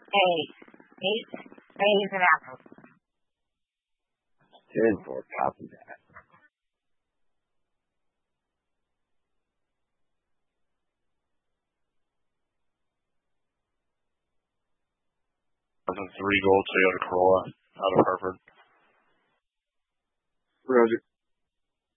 A's. A's and apples. 10-4, copy that. A 3-goal Toyota Corolla out of Hartford. Roger.